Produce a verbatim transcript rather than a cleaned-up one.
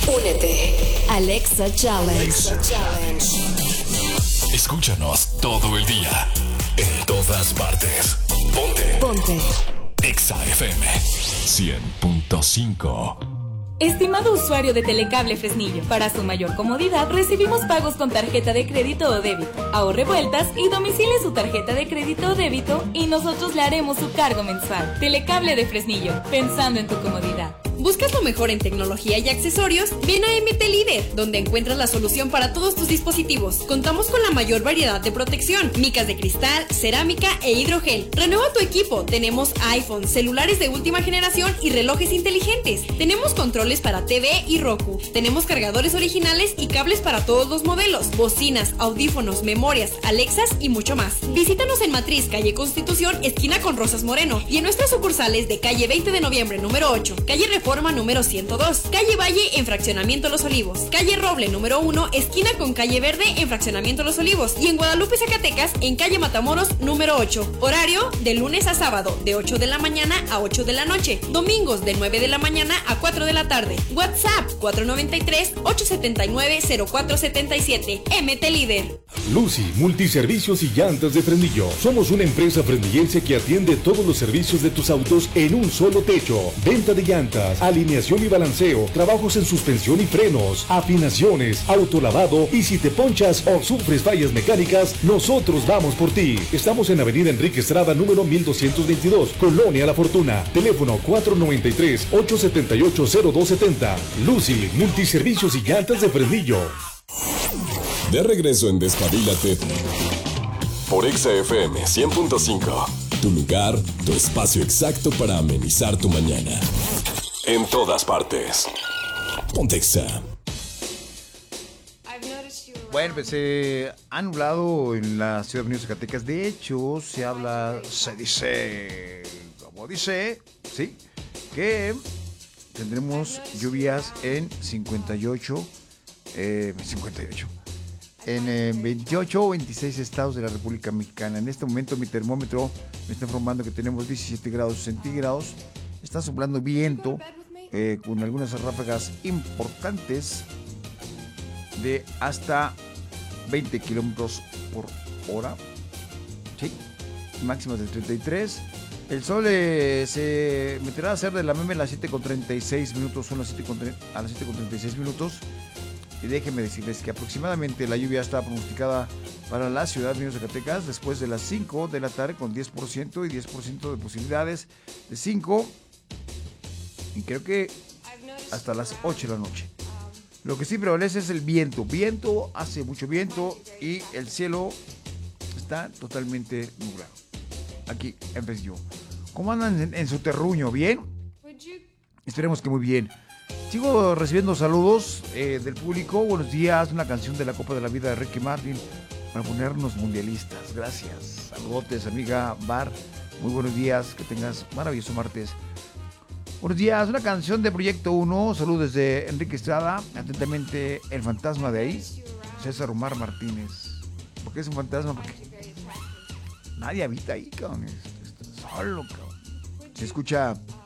Únete. Alexa Challenge. Alexa Challenge. Escúchanos todo el día. En todas partes. Ponte. Ponte. Exa F M cien punto cinco. Estimado usuario de Telecable Fresnillo, para su mayor comodidad recibimos pagos con tarjeta de crédito o débito. Ahorre vueltas y domicile su tarjeta de crédito o débito y nosotros le haremos su cargo mensual. Telecable de Fresnillo, pensando en tu comodidad. ¿Buscas lo mejor en tecnología y accesorios? Ven a M T Líder, donde encuentras la solución para todos tus dispositivos. Contamos con la mayor variedad de protección, micas de cristal, cerámica e hidrogel. Renueva tu equipo. Tenemos iPhone, celulares de última generación y relojes inteligentes. Tenemos controles para T V y Roku. Tenemos cargadores originales y cables para todos los modelos, bocinas, audífonos, memorias, Alexas y mucho más. Visítanos en Matriz, calle Constitución, esquina con Rosas Moreno, y en nuestras sucursales de calle veinte de noviembre número ocho, calle Reforma número ciento dos, calle Valle en Fraccionamiento Los Olivos, calle Roble número uno, esquina con calle Verde en Fraccionamiento Los Olivos, y en Guadalupe, Zacatecas, en calle Matamoros número ocho. Horario de lunes a sábado de ocho de la mañana a ocho de la noche, domingos de nueve de la mañana a cuatro de la tarde. WhatsApp cuatro nueve tres, ocho siete nueve, cero cuatro siete siete. M T Líder. Lucy, multiservicios y llantas de Fresnillo. Somos una empresa fresnillense que atiende todos los servicios de tus autos en un solo techo. Venta de llantas, alineación y balanceo, trabajos en suspensión y frenos, afinaciones, autolavado, y si te ponchas o sufres fallas mecánicas, nosotros vamos por ti. Estamos en Avenida Enrique Estrada número mil doscientos veintidós, Colonia La Fortuna. Teléfono cuatro nueve tres, ocho siete ocho, cero dos siete cero. Lucy, multiservicios y llantas de Fresnillo. De regreso en Despabilate por Exa F M cien punto cinco. Tu lugar, tu espacio exacto para amenizar tu mañana. En todas partes. Ponte Exa. Bueno, pues se ha nublado en la ciudad de Benito Zacatecas. De hecho, se habla, se dice, como dice, sí, que tendremos lluvias en cincuenta y ocho, eh, cincuenta y ocho. En eh, veintiocho o veintiséis estados de la República Mexicana. En este momento mi termómetro me está informando que tenemos diecisiete grados centígrados. Está soplando viento eh, con algunas ráfagas importantes de hasta veinte kilómetros por hora. Sí, máximas de treinta y tres. El sol eh, se meterá a ser de la meme a las siete con treinta y seis minutos. Son las siete con, a las siete con treinta y seis minutos. Y déjenme decirles que aproximadamente la lluvia está pronosticada para la ciudad de Benito Zacatecas después de las cinco de la tarde con diez por ciento y diez por ciento de posibilidades de cinco. Y creo que hasta las ocho de la noche. Lo que sí prevalece es el viento. Viento, hace mucho viento y el cielo está totalmente nublado. Aquí en Fresnillo. ¿Cómo andan en, en su terruño? ¿Bien? Esperemos que muy bien. Sigo recibiendo saludos eh, del público. Buenos días. Una canción de la Copa de la Vida de Ricky Martin para ponernos mundialistas. Gracias. Saludotes, amiga Bar. Muy buenos días. Que tengas maravilloso martes. Buenos días. Una canción de Proyecto uno. Saludos desde Enrique Estrada. Atentamente, el fantasma de ahí, César Omar Martínez. ¿Por qué es un fantasma? Porque nadie habita ahí, cabrón. Está solo, cabrón. Se escucha